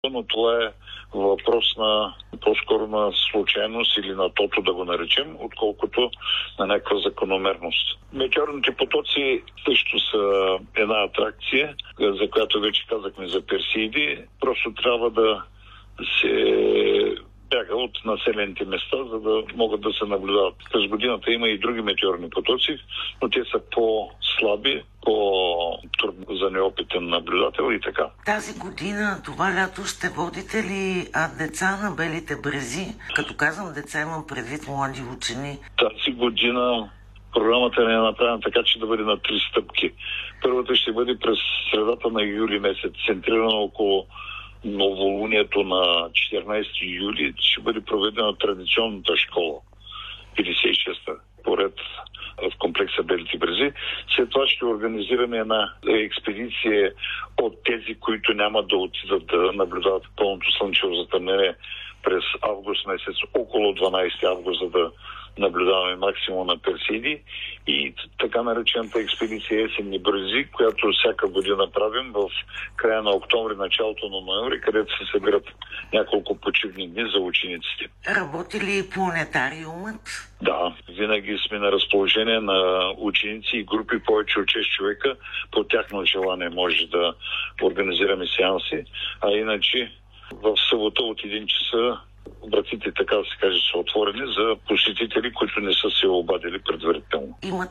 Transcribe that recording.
Но това е въпрос на по-скоро на случайност или на тото да го наречем, отколкото на някаква закономерност. Метеорните потоци също са една атракция, за която вече казахме за Персеиди. Просто трябва да се бяга от населените места, за да могат да се наблюдават. През годината има и други метеорни потоци, но те са по-слаби, по-трудно за неопитен наблюдател и така. Тази година, това лято, ще водите ли деца на Белите брези? Като казвам деца, имам предвид млади учени. Тази година програмата не е направена така, че да бъде на 3 стъпки. Първата ще бъде през средата на юли месец, центрирана около новолунието на 14 юли, ще бъде проведена традиционната школа, 56-та, поред в комплекса Белите брези. След това ще организираме една експедиция от тези, които няма да отидат да наблюдават пълното слънчево затъмнение през август месец, около 12 август, за да наблюдаваме максимум на Персеиди, и така наречената експедиция Есенни брези, която всяка година правим в края на октомври, началото на ноември, където се събират няколко почивни дни за учениците. Работи ли планетариумът? Да, винаги сме на разположение на ученици и групи повече от 6 човека. По тяхно желание може да организираме сеанси, а иначе в събота от 1 часа вратите, така да се каже, са отворени за посетители, които не са се обадили предварително.